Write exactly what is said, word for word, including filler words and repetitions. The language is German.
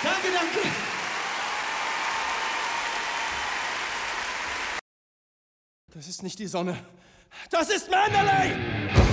Danke, danke. Das ist nicht die Sonne. Das ist Manderley!